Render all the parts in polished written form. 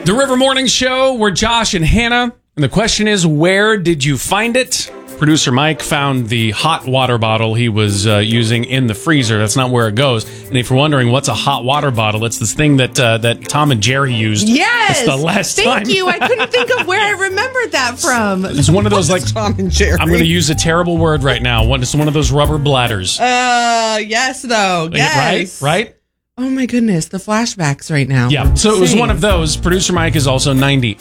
The River Morning Show, we're Josh and Hannah. And the question is, where did you find it? Producer Mike found the hot water bottle he was using in the freezer. That's not where it goes. And if you're wondering what's a hot water bottle, it's this thing that Tom and Jerry used. Yes. It's the last time. Thank you. I couldn't think of where I remembered that from. It's one of those, like, Tom and Jerry. I'm going to use a terrible word right now. It's one of those rubber bladders. Yes, though. Yes. Right? Oh, my goodness. The flashbacks right now. Yeah. So it was one of those. Producer Mike is also 90.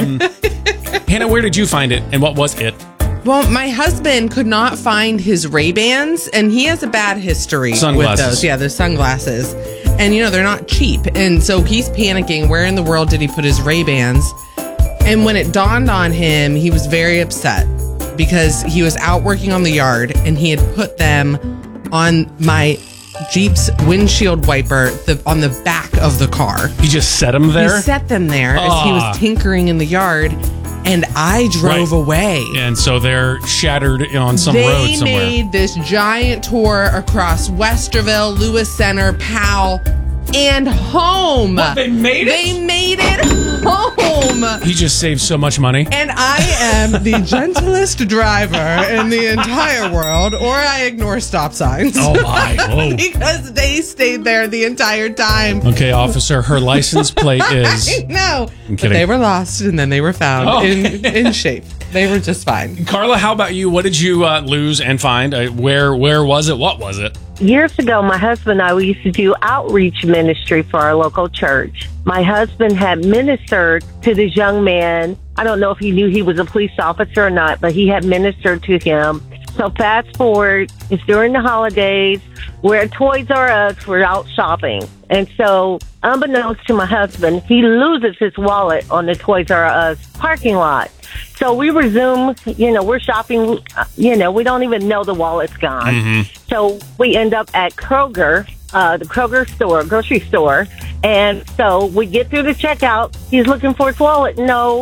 Hannah, where did you find it, and what was it? Well, my husband could not find his Ray-Bans, and he has a bad history with those. Yeah, the sunglasses. And, they're not cheap. And so he's panicking. Where in the world did he put his Ray-Bans? And when it dawned on him, he was very upset because he was out working on the yard, and he had put them on my Jeep's windshield wiper on the back of the car. He just set them there? He set them there as he was tinkering in the yard. And I drove away. And so they're shattered on some road somewhere. They made this giant tour across Westerville, Lewis Center, Powell, and home. What, they made it? They made it home. He just saved so much money. And I am the gentlest driver in the entire world, or I ignore stop signs. Oh, my. Whoa. Because they stayed there the entire time. Okay, officer, her license plate is... I know. I'm But kidding. they were lost, and then they were found in shape. They were just fine. Carla, how about you? What did you lose and find? Where was it? What was it? Years ago, my husband and I, we used to do outreach ministry for our local church. My husband had ministered to this young man. I don't know if he knew he was a police officer or not, but he had ministered to him. So fast forward, it's during the holidays. We're at Toys R Us. We're out shopping. And so, unbeknownst to my husband, he loses his wallet on the Toys R Us parking lot. So we resume, we're shopping, we don't even know the wallet's gone. Mm-hmm. So we end up at Kroger, the Kroger store, grocery store. And so we get through the checkout. He's looking for his wallet. No.